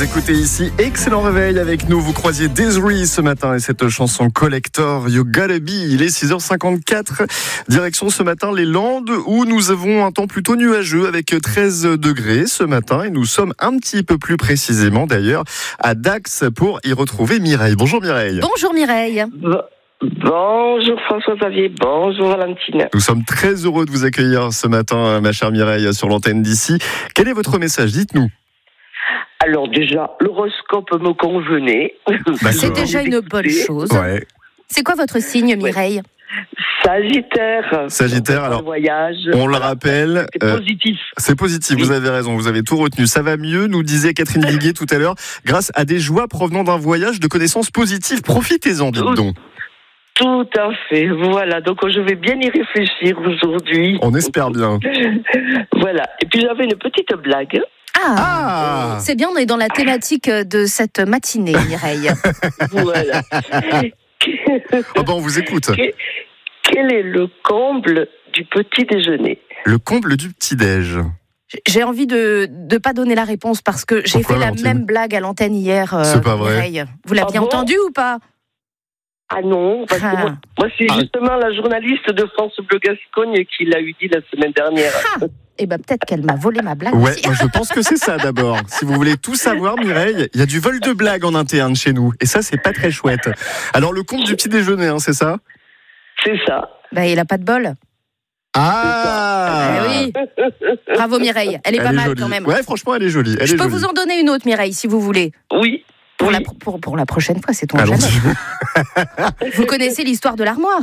Vous écoutez ici Excellent Réveil avec nous. Vous croisiez Desiree ce matin et cette chanson Collector, You Gotta Be. Il est 6h54. Direction ce matin les Landes où nous avons un temps plutôt nuageux avec 13 degrés ce matin. Et nous sommes un petit peu plus précisément d'ailleurs à Dax pour y retrouver Mireille. Bonjour Mireille. Bonjour Mireille. Bonjour François-Xavier, bonjour Valentine. Nous sommes très heureux de vous accueillir ce matin, ma chère Mireille, sur l'antenne d'ici. Quel est votre message ? Dites-nous. Alors déjà, l'horoscope me convenait. C'est déjà une bonne chose. Ouais. C'est quoi votre signe, Mireille ? Sagittaire. Sagittaire, alors, voyage. On le rappelle. C'est positif. C'est positif, Oui. Vous avez raison, vous avez tout retenu. Ça va mieux, nous disait Catherine Viguier tout à l'heure, grâce à des joies provenant d'un voyage de connaissances positives. Profitez-en, dites donc. Tout à fait, voilà. Donc je vais bien y réfléchir aujourd'hui. On espère bien. Voilà. Et puis j'avais une petite blague. Ah, C'est bien, on est dans la thématique de cette matinée, Mireille. Voilà. Ah ben, on vous écoute. Quel est le comble du petit déjeuner ? Le comble du petit-déj. J'ai envie de pas donner la réponse parce que j'ai Pourquoi, fait la Valentine ? même blague à l'antenne hier, C'est pas vrai. Mireille. Vous l'aviez Ah bon entendu ou pas ? Ah non, parce que moi c'est justement la journaliste de France Bleu Gascogne qui l'a eu dit la semaine dernière. Eh ben peut-être qu'elle m'a volé ma blague Ouais, aussi. moi je pense que c'est ça d'abord. Si vous voulez tout savoir, Mireille, il y a du vol de blagues en interne chez nous. Et ça, c'est pas très chouette. Alors, le comble du petit déjeuner, hein, c'est ça ? C'est ça. Bah, il a pas de bol. Ah, Eh oui. Bravo Mireille, elle est pas mal jolie. quand même. Ouais, franchement, elle est jolie. Je peux vous en donner une autre, Mireille, si vous voulez. Oui. Pour, oui. pour la prochaine fois, c'est on Allons-y. jamais. Vous connaissez l'histoire de l'armoire ?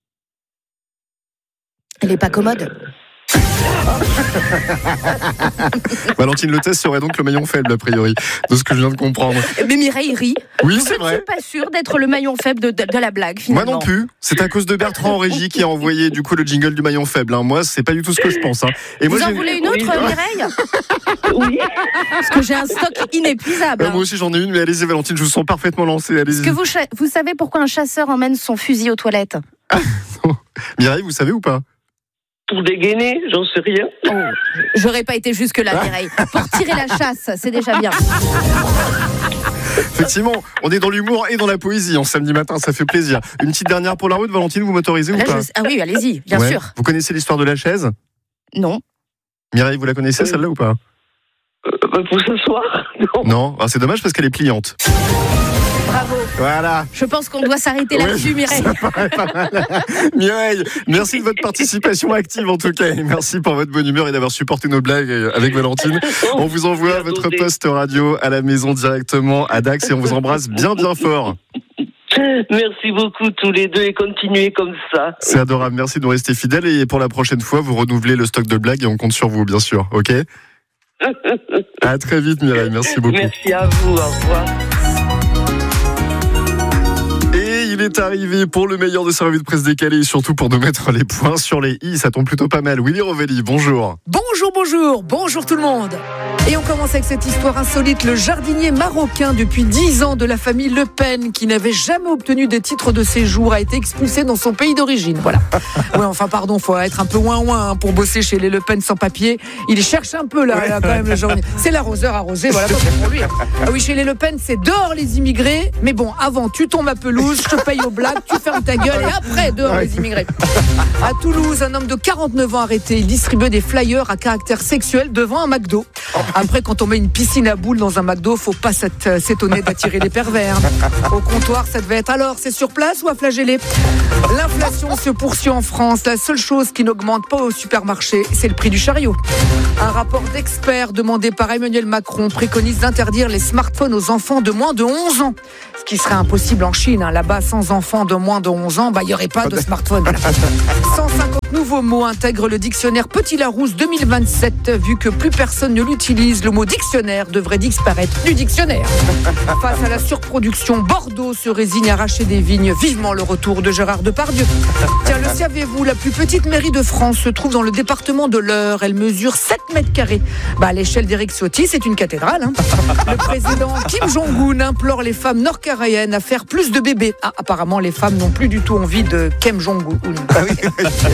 Elle est pas commode. Valentine, le test serait donc le maillon faible, a priori, de ce que je viens de comprendre. Mais Mireille rit. Oui, Donc, c'est je ne vrai. suis pas sûre d'être le maillon faible de la blague, Moi finalement. non plus. C'est à cause de Bertrand en régie qui a envoyé du coup le jingle du maillon faible. Hein. Moi, c'est pas du tout ce que je pense. Hein. Et moi, Vous en voulez une autre, Oui. Mireille ? Oui. Parce que j'ai un stock inépuisable. Moi aussi, j'en ai une, mais allez-y, Valentine, je vous sens parfaitement lancée. Allez-y. Est-ce que vous savez pourquoi un chasseur emmène son fusil aux toilettes ? Mireille, vous savez ou pas ? Pour dégainer, j'en sais rien. J'aurais pas été jusque-là, Mireille. Pour tirer la chasse, c'est déjà bien. Effectivement, on est dans l'humour et dans la poésie en samedi matin, ça fait plaisir. Une petite dernière pour la route, Valentine, vous m'autorisez ou Là, pas ? Ah oui, allez-y, bien Ouais. sûr. Vous connaissez l'histoire de la chaise ? Non. Mireille, vous la connaissez celle-là ou pas ? Pour ce soir, non. Non, ah, c'est dommage parce qu'elle est pliante. Bravo. Voilà. Je pense qu'on doit s'arrêter Ouais, là-dessus, Mireille. Mireille, merci de votre participation active en tout cas. Et merci pour votre bonne humeur et d'avoir supporté nos blagues avec Valentine. On vous envoie votre poste radio à la maison directement à Dax et on vous embrasse bien bien fort. Merci beaucoup tous les deux et continuez comme ça. C'est adorable, merci de nous rester fidèles et pour la prochaine fois, vous renouvelez le stock de blagues et on compte sur vous bien sûr, ok ? À très vite Mireille, merci beaucoup. Merci à vous, au revoir. Et il est arrivé pour le meilleur de sa revue de presse décalée et surtout pour nous mettre les points sur les i, ça tombe plutôt pas mal. Willy Rovelli, bonjour. Bonjour tout le monde. Et on commence avec cette histoire insolite. Le jardinier marocain depuis 10 ans de la famille Le Pen, qui n'avait jamais obtenu de titre de séjour, a été expulsé dans son pays d'origine. Voilà. Ouais, enfin pardon, faut être un peu ouin pour bosser chez les Le Pen sans papier. Il cherche un peu là quand même le jardinier. C'est l'arroseur arrosé, voilà comme pour lui. Ah oui, chez les Le Pen, c'est dehors les immigrés. Mais bon, avant, tu tombes à pelouse, je te paye aux blagues, tu fermes ta gueule et après, dehors les immigrés. À Toulouse, un homme de 49 ans arrêté. Il distribuait des flyers à caractère sexuel devant un McDo. Après, quand on met une piscine à boules dans un McDo, faut pas s'étonner d'attirer les pervers. Au comptoir, ça devait être alors, c'est sur place ou à flageller ? L'inflation se poursuit en France. La seule chose qui n'augmente pas au supermarché, c'est le prix du chariot. Un rapport d'experts demandé par Emmanuel Macron préconise d'interdire les smartphones aux enfants de moins de 11 ans. Ce qui serait impossible en Chine. Là-bas, sans enfants de moins de 11 ans, il n'y aurait pas de smartphone. 150 nouveaux mots intègrent le dictionnaire Petit Larousse 2027. Vu que plus personne ne l'utilise, le mot dictionnaire devrait disparaître du dictionnaire. Face à la surproduction, Bordeaux se résigne à arracher des vignes. Vivement le retour de Gérard Depardieu. Tiens, le saviez-vous, la plus petite mairie de France se trouve dans le département de l'Eure. Elle mesure 7 mètres carrés. À l'échelle d'Éric Ciotti, c'est une cathédrale. Le président Kim Jong-un implore les femmes nord-coréennes à faire plus de bébés. Apparemment, les femmes n'ont plus du tout envie de Kim Jong-un.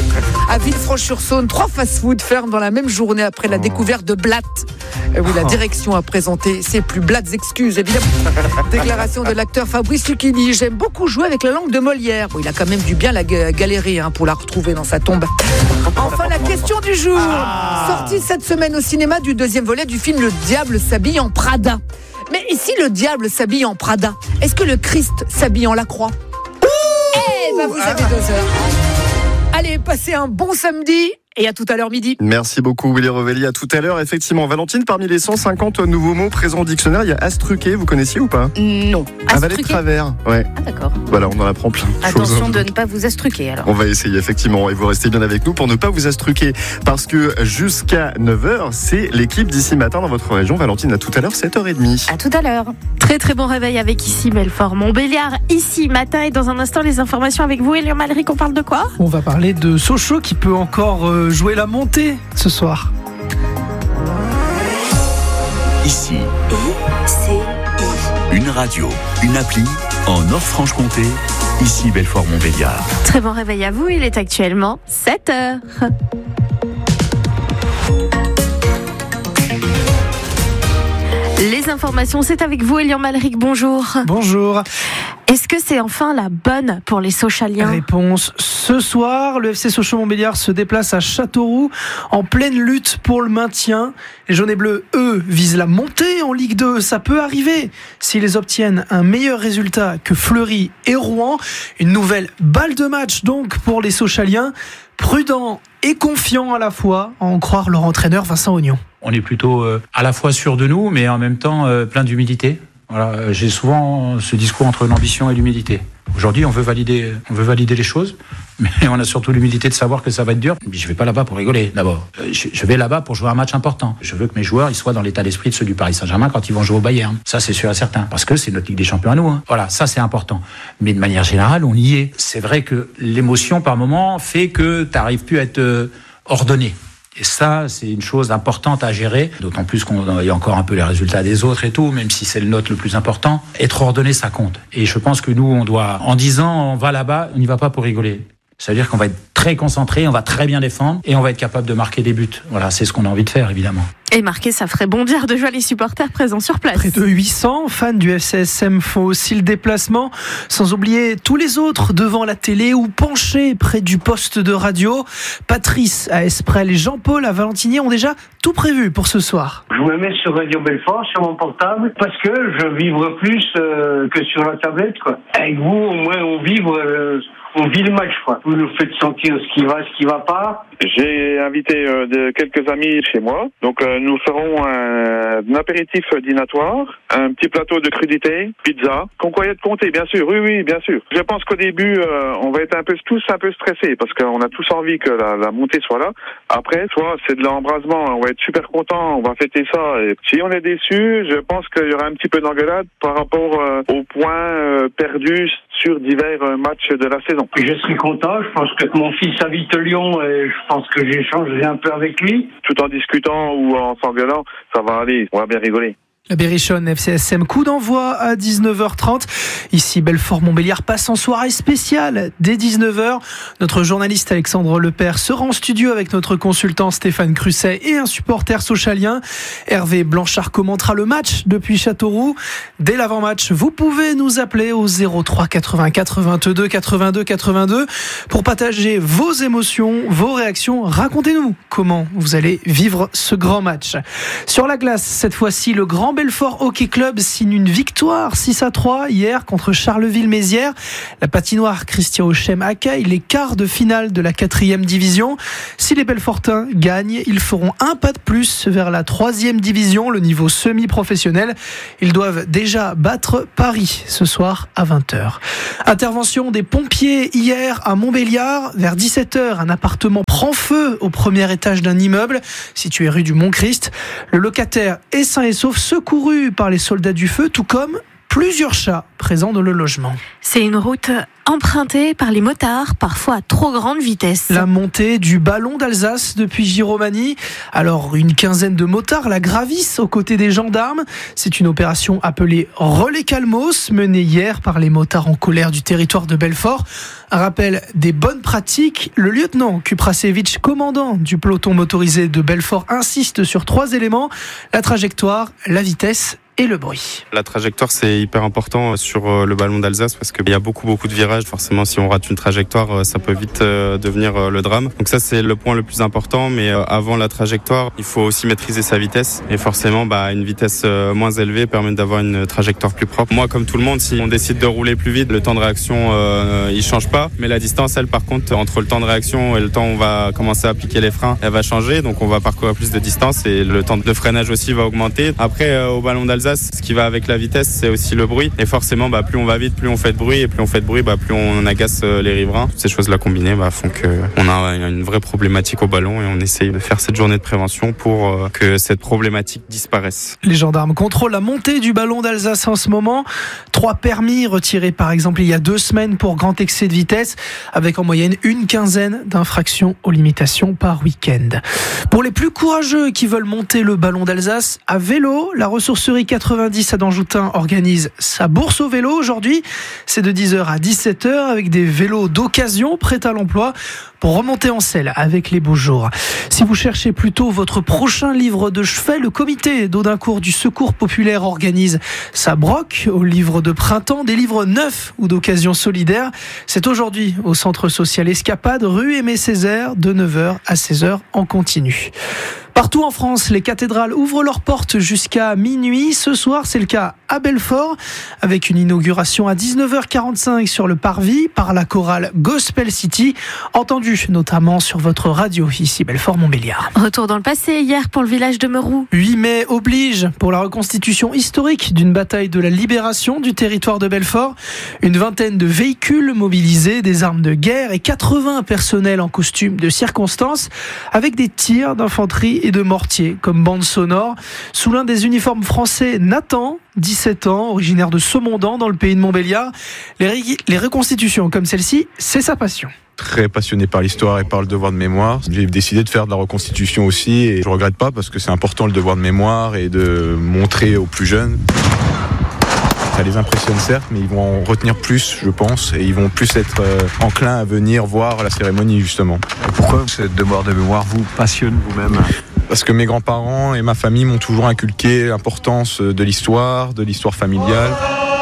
À Villefranche-sur-Saône, 3 fast-food ferment dans la même journée après la découverte de blattes. Oui, la direction a présenté ses plus blattes excuses, évidemment. Déclaration de l'acteur Fabrice Lucchini. J'aime beaucoup jouer avec la langue de Molière. Bon, il a quand même dû bien la galérer pour la retrouver dans sa tombe. Enfin, la question du jour. Sortie cette semaine au cinéma du 2e volet du film Le Diable s'habille en Prada. Mais si le diable s'habille en Prada, est-ce que le Christ s'habille en la croix ? Eh ben, vous avez 2 heures. Allez, passez un bon samedi. Et à tout à l'heure midi. Merci beaucoup Willy Rovelli, à tout à l'heure. Effectivement, Valentine, parmi les 150 nouveaux mots présents au dictionnaire, il y a astruqué, vous connaissiez ou pas ? Non. Avaler de travers, ouais. Ah d'accord. Voilà, on en apprend plein de choses. Attention de ne pas vous astruquer alors. On va essayer effectivement, et vous restez bien avec nous pour ne pas vous astruquer. Parce que jusqu'à 9h, c'est l'équipe d'ici matin dans votre région. Valentine, à tout à l'heure, 7h30. À tout à l'heure. Très bon réveil avec ici Belfort Montbéliard, ici matin, et dans un instant les informations avec vous. Elion Malric, on parle de quoi ? On va parler de Sochaux qui peut encore jouer la montée ce soir. Ici, une radio, une appli en Nord-Franche-Comté. Ici Belfort Montbéliard. Très bon réveil à vous, il est actuellement 7h. Les informations, c'est avec vous, Elion Malric, bonjour. Bonjour. Est-ce que c'est enfin la bonne pour les Sochaliens ? Réponse ce soir, le FC Sochaux-Montbéliard se déplace à Châteauroux en pleine lutte pour le maintien. Les jaunes et bleus, eux, visent la montée en Ligue 2. Ça peut arriver s'ils obtiennent un meilleur résultat que Fleury et Rouen. Une nouvelle balle de match donc pour les Sochaliens. Prudents et confiants à la fois, à en croire leur entraîneur Vincent Ognon. On est plutôt à la fois sûr de nous, mais en même temps plein d'humilité. Voilà, j'ai souvent ce discours entre l'ambition et l'humilité. Aujourd'hui, on veut valider les choses, mais on a surtout l'humilité de savoir que ça va être dur. Je vais pas là-bas pour rigoler, d'abord. Je vais là-bas pour jouer un match important. Je veux que mes joueurs ils soient dans l'état d'esprit de ceux du Paris Saint-Germain quand ils vont jouer au Bayern. Ça, c'est sûr et certain, parce que c'est notre Ligue des Champions à nous. Voilà, ça, c'est important. Mais de manière générale, on y est. C'est vrai que l'émotion, par moment, fait que tu n'arrives plus à être ordonné. Et ça, c'est une chose importante à gérer, d'autant plus qu'il y a encore un peu les résultats des autres et tout, même si c'est le nôtre le plus important. Être ordonné, ça compte. Et je pense que nous, on doit, en disant on va là-bas, on n'y va pas pour rigoler. Ça veut dire qu'on va être très concentré, on va très bien défendre et on va être capable de marquer des buts. Voilà, c'est ce qu'on a envie de faire, évidemment. Et marquer, ça ferait bondir de joie les supporters présents sur place. Près de 800 fans du FCSM font aussi le déplacement, sans oublier tous les autres devant la télé ou penchés près du poste de radio. Patrice à Esprel et Jean-Paul à Valentinier ont déjà tout prévu pour ce soir. Je me mets sur Radio Belfort, sur mon portable, parce que je vivre plus que sur la tablette, quoi. Avec vous, au moins, on vit le match, quoi. Vous nous faites sentir ce qui va pas. J'ai invité quelques amis chez moi. Donc nous ferons un apéritif dînatoire, un petit plateau de crudités, pizza, concoyette de comté, bien sûr. Oui, bien sûr. Je pense qu'au début, on va être tous un peu stressés parce qu'on a tous envie que la montée soit là. Après, soit c'est de l'embrasement, on va être super contents, on va fêter ça. Et si on est déçu, je pense qu'il y aura un petit peu d'engueulade par rapport aux points perdus sur divers matchs de la saison. Je suis content. Je pense que mon fils habite Lyon et je pense que j'échangerai un peu avec lui. Tout en discutant ou en s'engueulant, ça va aller. On va bien rigoler. La Berrichonne FCSM, coup d'envoi à 19h30. Ici, Belfort-Montbéliard passe en soirée spéciale dès 19h. Notre journaliste Alexandre Lepère sera en studio avec notre consultant Stéphane Crusset et un supporter sochalien. Hervé Blanchard commentera le match depuis Châteauroux. Dès l'avant-match, vous pouvez nous appeler au 03 84 22 82 82 pour partager vos émotions, vos réactions. Racontez-nous comment vous allez vivre ce grand match. Sur la glace, cette fois-ci, le Grand Belfort Hockey Club signe une victoire 6-3 hier contre Charleville-Mézières. La patinoire Christian Ochem accueille les quarts de finale de la 4e division. Si les Belfortins gagnent, ils feront un pas de plus vers la 3e division, le niveau semi-professionnel. Ils doivent déjà battre Paris ce soir à 20h. Intervention des pompiers hier à Montbéliard. Vers 17h, un appartement prend feu au premier étage d'un immeuble situé rue du Mont-Christ. Le locataire est sain et sauf, secouru par les soldats du feu, tout comme plusieurs chats présents dans le logement. C'est une route empruntée par les motards, parfois à trop grande vitesse. La montée du ballon d'Alsace depuis Giromagny. Alors, une quinzaine de motards la gravissent aux côtés des gendarmes. C'est une opération appelée Relais Calmos, menée hier par les motards en colère du territoire de Belfort. Un rappel des bonnes pratiques. Le lieutenant Kuprasevich, commandant du peloton motorisé de Belfort, insiste sur 3 éléments: la trajectoire, la vitesse et le bruit. La trajectoire, c'est hyper important sur le ballon d'Alsace parce qu'il y a beaucoup de virages. Forcément, si on rate une trajectoire, ça peut vite devenir le drame. Donc ça, c'est le point le plus important. Mais avant la trajectoire, il faut aussi maîtriser sa vitesse. Et forcément, une vitesse moins élevée permet d'avoir une trajectoire plus propre. Moi, comme tout le monde, si on décide de rouler plus vite, le temps de réaction, il change pas. Mais la distance, elle, par contre, entre le temps de réaction et le temps où on va commencer à appliquer les freins, elle va changer. Donc on va parcourir plus de distance et le temps de freinage aussi va augmenter. Après, au ballon d'Alsace, ce qui va avec la vitesse, c'est aussi le bruit. Et forcément, plus on va vite, plus on fait de bruit. Et plus on fait de bruit, plus on agace les riverains. Toutes ces choses-là combinées font qu'on a une vraie problématique au ballon et on essaye de faire cette journée de prévention pour que cette problématique disparaisse. Les gendarmes contrôlent la montée du ballon d'Alsace en ce moment. 3 permis retirés par exemple il y a 2 semaines pour grand excès de vitesse, avec en moyenne une quinzaine d'infractions aux limitations par week-end. Pour les plus courageux qui veulent monter le ballon d'Alsace à vélo, la ressourcerie 90 à Danjoutin organise sa bourse au vélo aujourd'hui. C'est de 10h à 17h avec des vélos d'occasion prêts à l'emploi pour remonter en selle avec les beaux jours. Si vous cherchez plutôt votre prochain livre de chevet, le comité d'Audincourt du Secours Populaire organise sa broc au livre de printemps, des livres neufs ou d'occasion solidaire. C'est aujourd'hui au centre social Escapade, rue Aimé Césaire, de 9h à 16h en continu. Partout en France, les cathédrales ouvrent leurs portes jusqu'à minuit. Ce soir, c'est le cas à Belfort, avec une inauguration à 19h45 sur le parvis par la chorale Gospel City, entendue notamment sur votre radio, ici Belfort-Montbéliard. Retour dans le passé hier pour le village de Meroux. 8 mai oblige pour la reconstitution historique d'une bataille de la libération du territoire de Belfort. Une vingtaine de véhicules mobilisés, des armes de guerre et 80 personnels en costume de circonstance, avec des tirs d'infanterie et de mortier comme bande sonore. Sous l'un des uniformes français, Nathan, 17 ans, originaire de Saumondan dans le pays de Montbéliard. Les reconstitutions comme celle-ci, c'est sa passion. Très passionné par l'histoire et par le devoir de mémoire. J'ai décidé de faire de la reconstitution aussi et je regrette pas parce que c'est important le devoir de mémoire et de montrer aux plus jeunes. Ça les impressionne certes, mais ils vont en retenir plus, je pense, et ils vont plus être enclins à venir voir la cérémonie justement. Pourquoi ce devoir de mémoire vous passionne vous-même ? Parce que mes grands-parents et ma famille m'ont toujours inculqué l'importance de l'histoire familiale.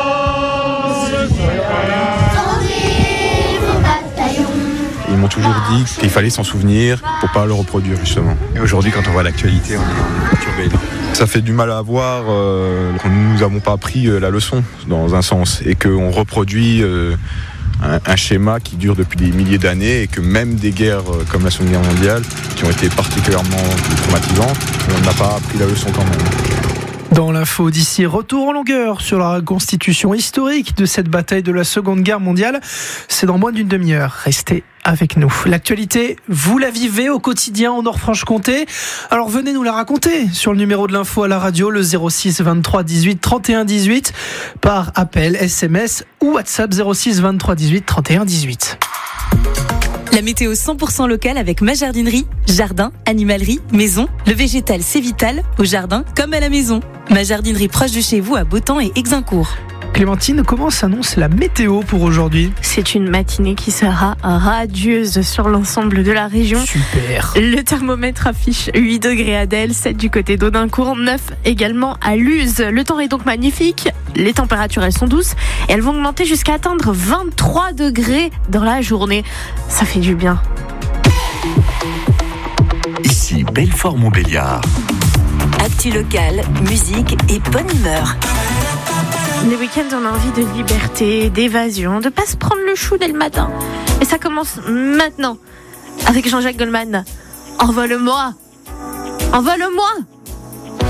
Ils m'ont toujours dit qu'il fallait s'en souvenir pour pas le reproduire justement. Et aujourd'hui, quand on voit l'actualité, on est perturbé. Ça fait du mal à voir que nous n'avons pas appris la leçon dans un sens et qu'on reproduit un schéma qui dure depuis des milliers d'années et que même des guerres comme la Seconde Guerre mondiale, qui ont été particulièrement traumatisantes, on n'a pas appris la leçon quand même. Dans l'info d'ici, retour en longueur sur la reconstitution historique de cette bataille de la Seconde Guerre mondiale. C'est dans moins d'une demi-heure. Restez avec nous. L'actualité, vous la vivez au quotidien en Nord-Franche-Comté. Alors venez nous la raconter sur le numéro de l'info à la radio, le 06 23 18 31 18, par appel, SMS ou WhatsApp 06 23 18 31 18. La météo 100% locale avec ma jardinerie. Jardin, animalerie, maison. Le végétal, c'est vital, au jardin comme à la maison. Ma jardinerie proche de chez vous à Beautemps et Exincourt. Clémentine, comment s'annonce la météo pour aujourd'hui ? C'est une matinée qui sera radieuse sur l'ensemble de la région. Super. Le thermomètre affiche 8 degrés à Delle, 7 du côté d'Audincourt, 9 également à Luz. Le temps est donc magnifique, les températures elles sont douces et elles vont augmenter jusqu'à atteindre 23 degrés dans la journée. Ça fait du bien. Ici Belfort-Montbéliard. Actu locale, musique et bonne humeur. Les week-ends, on a envie de liberté, d'évasion, de pas se prendre le chou dès le matin. Et ça commence maintenant avec Jean-Jacques Goldman. Envole-moi. Envole-moi.